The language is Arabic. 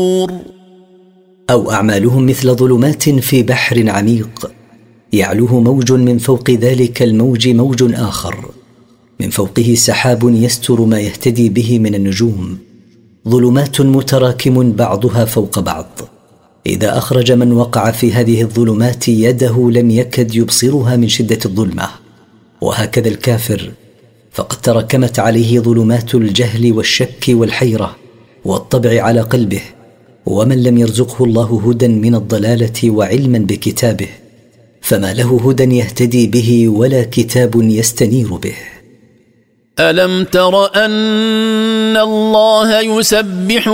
أو أعمالهم مثل ظلمات في بحر عميق، يعلوه موج من فوق ذلك الموج موج آخر، من فوقه سحاب يستر ما يهتدي به من النجوم، ظلمات متراكم بعضها فوق بعض، إذا أخرج من وقع في هذه الظلمات يده لم يكد يبصرها من شدة الظلمة. وهكذا الكافر، فقد تراكمت عليه ظلمات الجهل والشك والحيرة والطبع على قلبه، ومن لم يرزقه الله هدى من الضلالة وعلما بكتابه فما له هدى يهتدي به ولا كتاب يستنير به. ألم تر أن الله يسبح